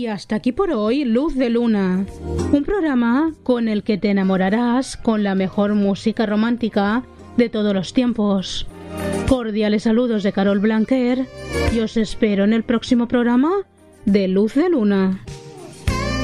hasta aquí por hoy Luz de Luna, un programa con el que te enamorarás con la mejor música romántica de todos los tiempos. Cordiales saludos de Carol Blanquer y os espero en el próximo programa de Luz de Luna.